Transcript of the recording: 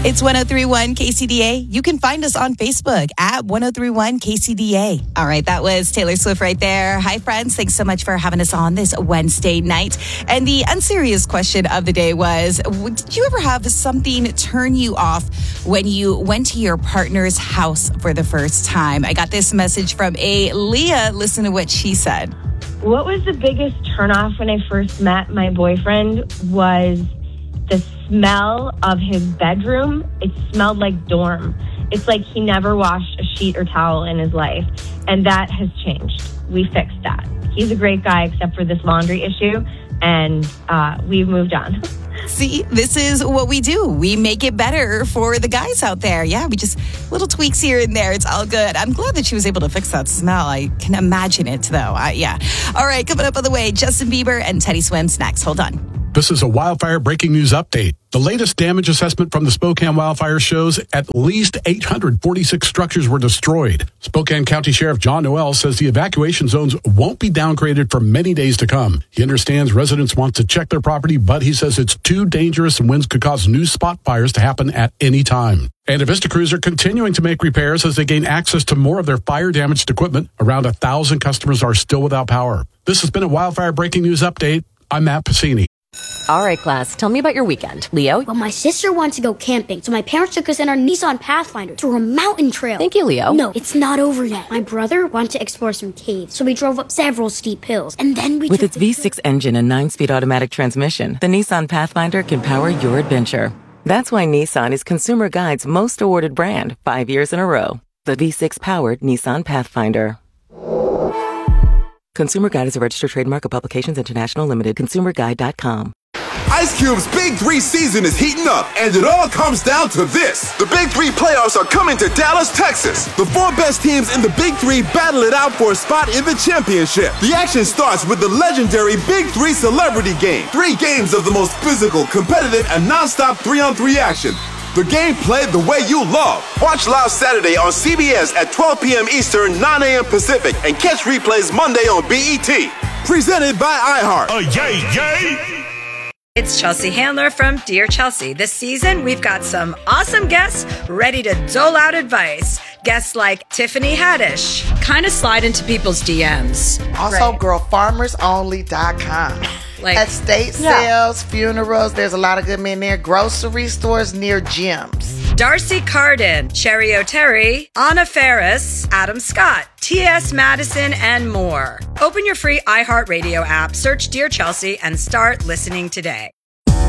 It's 103.1 KCDA. You can find us on Facebook at 103.1 KCDA. All right, that was Taylor Swift right there. Hi, friends. Thanks so much for having us on this Wednesday night. And the unserious question of the day was, did you ever have something turn you off when you went to your partner's house for the first time? I got this message from a Leah. Listen to what she said. What was the biggest turnoff when I first met my boyfriend was the smell of his bedroom. It smelled like dorm. It's like he never washed a sheet or towel in his life. And that has changed. We fixed that. He's a great guy except for this laundry issue. And we've moved on. See, this is what we do. We make it better for the guys out there. Yeah, we just little tweaks here and there. It's all good. I'm glad that she was able to fix that smell. I can imagine it, though. Yeah. All right, coming up on the way, Justin Bieber and Teddy Swims next. Hold on. This is a wildfire breaking news update. The latest damage assessment from the Spokane wildfire shows at least 846 structures were destroyed. Spokane County Sheriff John Noel says the evacuation zones won't be downgraded for many days to come. He understands residents want to check their property, but he says it's too dangerous and winds could cause new spot fires to happen at any time. And Avista crews are continuing to make repairs as they gain access to more of their fire-damaged equipment. Around 1,000 customers are still without power. This has been a wildfire breaking news update. I'm Matt Pacini. All right, class, tell me about your weekend. Leo? Well, my sister wanted to go camping, so my parents took us in our Nissan Pathfinder through a mountain trail. Thank you, Leo. No, it's not over yet. My brother wanted to explore some caves, so we drove up several steep hills, and then we With its V6 engine and 9-speed automatic transmission, the Nissan Pathfinder can power your adventure. That's why Nissan is Consumer Guide's most awarded brand 5 years in a row. The V6-powered Nissan Pathfinder. Consumer Guide is a registered trademark of Publications International Limited. ConsumerGuide.com. Ice Cube's Big 3 season is heating up, and it all comes down to this. The Big 3 playoffs are coming to Dallas, Texas. The 4 best teams in the Big 3 battle it out for a spot in the championship. The action starts with the legendary Big 3 Celebrity Game. 3 games of the most physical, competitive, and non-stop 3-on-3 action. The game played the way you love. Watch live Saturday on CBS at 12 p.m. Eastern, 9 a.m. Pacific, and catch replays Monday on BET. Presented by iHeart. Yay! It's Chelsea Handler from Dear Chelsea. This season, we've got some awesome guests ready to dole out advice. Guests like Tiffany Haddish. Kind of slide into people's DMs. Also, girlfarmersonly.com. Like estate sales, funerals, there's a lot of good men there. Grocery stores near gyms. Darcy Carden, Cherry O'Terry, Anna Ferris, Adam Scott, T.S. Madison, and more. Open your free iHeartRadio app, search Dear Chelsea, and start listening today.